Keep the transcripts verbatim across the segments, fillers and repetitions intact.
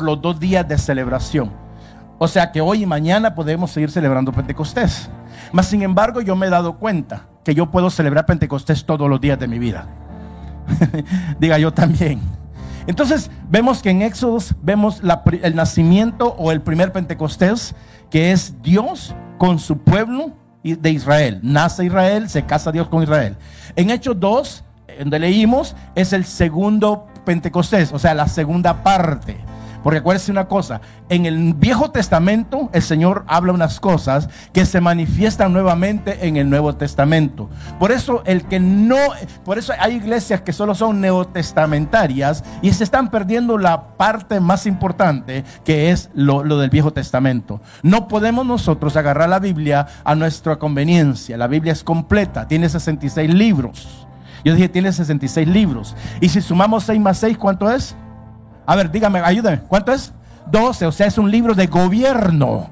los dos días de celebración. O sea que hoy y mañana podemos seguir celebrando Pentecostés. Mas sin embargo, yo me he dado cuenta que yo puedo celebrar Pentecostés todos los días de mi vida. Diga, yo también. Entonces vemos que en Éxodos vemos la, el nacimiento o el primer Pentecostés, que es Dios con su pueblo de Israel. Nace Israel, se casa Dios con Israel. En Hechos dos, donde leímos, es el segundo Pentecostés, o sea, la segunda parte. Porque acuérdense una cosa, en el Viejo Testamento el Señor habla unas cosas que se manifiestan nuevamente en el Nuevo Testamento. Por eso el que no, por eso hay iglesias que solo son neotestamentarias y se están perdiendo la parte más importante, que es lo, lo del Viejo Testamento. No podemos nosotros agarrar la Biblia a nuestra conveniencia. La Biblia es completa, tiene sesenta y seis libros. Yo dije, tiene sesenta y seis libros. Y si sumamos seis más seis, ¿cuánto es? A ver, dígame, ayúdame, ¿cuánto es? doce, o sea, es un libro de gobierno.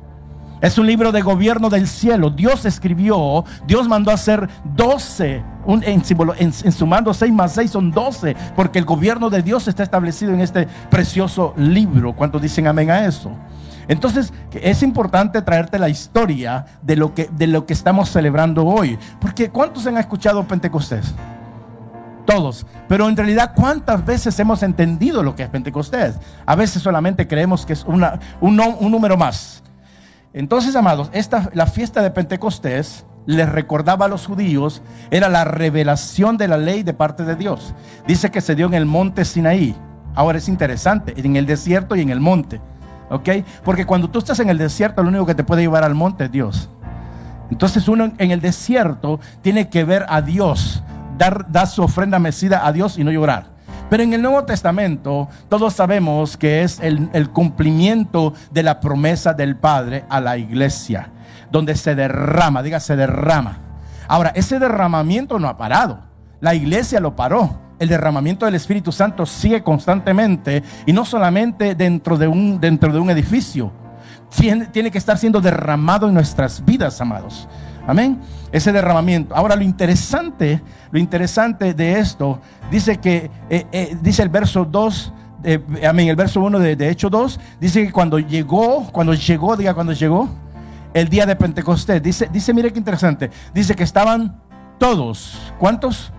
Es un libro de gobierno del cielo. Dios escribió, Dios mandó a hacer doce, un, en, en, en sumando seis más seis son doce, porque el gobierno de Dios está establecido en este precioso libro. ¿Cuántos dicen amén a eso? Entonces es importante traerte la historia de lo que, de lo que estamos celebrando hoy. Porque ¿cuántos han escuchado Pentecostés? Todos, pero en realidad ¿cuántas veces hemos entendido lo que es Pentecostés? A veces solamente creemos que es una, un, un número más. Entonces, amados, esta, la fiesta de Pentecostés les recordaba a los judíos, era la revelación de la ley de parte de Dios. Dice que se dio en el monte Sinaí. Ahora es interesante, en el desierto y en el monte, ¿ok? Porque cuando tú estás en el desierto, lo único que te puede llevar al monte es Dios. Entonces uno en el desierto tiene que ver a Dios, Dar, dar su ofrenda mecida a Dios y no llorar. Pero en el Nuevo Testamento todos sabemos que es el, el cumplimiento de la promesa del Padre a la iglesia, donde se derrama, diga se derrama. Ahora, ese derramamiento no ha parado, la iglesia lo paró. El derramamiento del Espíritu Santo sigue constantemente, y no solamente dentro de un, dentro de un edificio, tiene, tiene que estar siendo derramado en nuestras vidas, amados. Amén. Ese derramamiento. Ahora lo interesante, lo interesante de esto, dice que, eh, eh, dice el verso dos, eh, amén, el verso uno de, de Hechos dos, dice que cuando llegó, cuando llegó, diga cuando llegó, el día de Pentecostés, dice, dice, mire qué interesante, dice que estaban todos, ¿cuántos?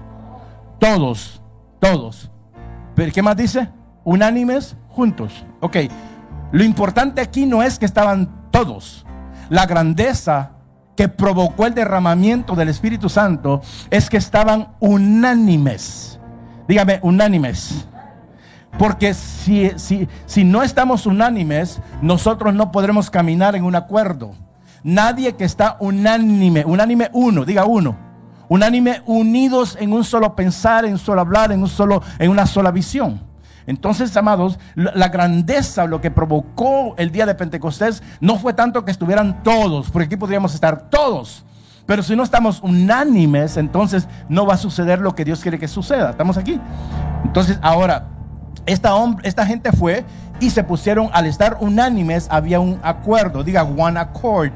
Todos, todos. Pero ¿qué más dice? Unánimes, juntos. Ok, lo importante aquí no es que estaban todos. La grandeza que provocó el derramamiento del Espíritu Santo es que estaban unánimes. Dígame, unánimes. Porque si, si, si no estamos unánimes, nosotros no podremos caminar en un acuerdo. Nadie que está unánime, unánime uno, diga uno, unánime unidos en un solo pensar, en un solo hablar, en un solo, en una sola visión. Entonces, amados, la grandeza, lo que provocó el día de Pentecostés, no fue tanto que estuvieran todos, porque aquí podríamos estar todos, pero si no estamos unánimes, entonces no va a suceder lo que Dios quiere que suceda. ¿Estamos aquí? Entonces, ahora, esta, esta gente fue y se pusieron, al estar unánimes, había un acuerdo, diga one accord,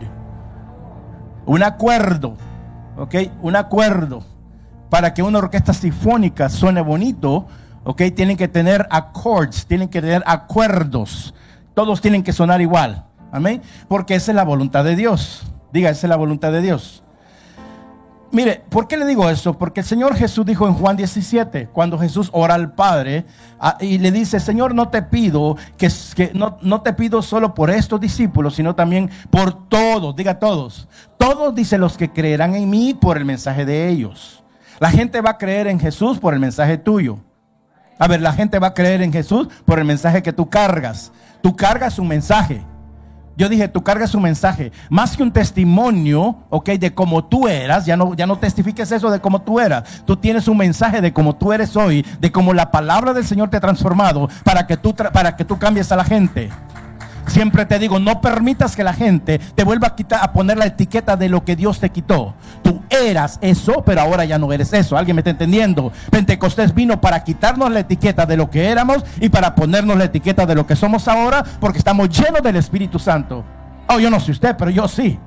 un acuerdo, ok, un acuerdo, para que una orquesta sinfónica suene bonito. Ok, tienen que tener accords, tienen que tener acuerdos. Todos tienen que sonar igual. Amén. Porque esa es la voluntad de Dios. Diga, esa es la voluntad de Dios. Mire, ¿por qué le digo eso? Porque el Señor Jesús dijo en Juan diecisiete, cuando Jesús ora al Padre a, y le dice, Señor, no te pido que, que no, no te pido solo por estos discípulos, sino también por todos. Diga todos. Todos, dice, los que creerán en mí por el mensaje de ellos. La gente va a creer en Jesús por el mensaje tuyo. A ver, la gente va a creer en Jesús por el mensaje que tú cargas. Tú cargas un mensaje. Yo dije, tú cargas un mensaje. Más que un testimonio, ok, de cómo tú eras. Ya no, ya no testifiques eso de cómo tú eras. Tú tienes un mensaje de cómo tú eres hoy, de cómo la palabra del Señor te ha transformado para que tú, tra- para que tú cambies a la gente. Siempre te digo, no permitas que la gente te vuelva a quitar, a poner la etiqueta de lo que Dios te quitó. Tú eras eso, pero ahora ya no eres eso. ¿Alguien me está entendiendo? Pentecostés vino para quitarnos la etiqueta de lo que éramos y para ponernos la etiqueta de lo que somos ahora, porque estamos llenos del Espíritu Santo. Oh, yo no sé usted, pero yo sí.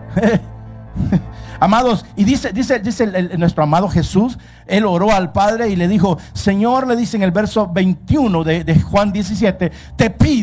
Amados, y dice, dice, dice el, el, nuestro amado Jesús, él oró al Padre y le dijo, Señor, le dice en el verso veintiuno de, de Juan diecisiete, te pido